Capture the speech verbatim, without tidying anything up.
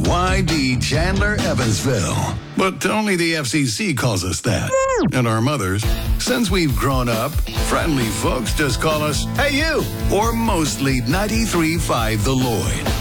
Y D Chandler Evansville. But only the F C C calls us that. And our mothers. Since we've grown up, friendly folks just call us, "Hey you," or mostly ninety-three point five The Lloyd.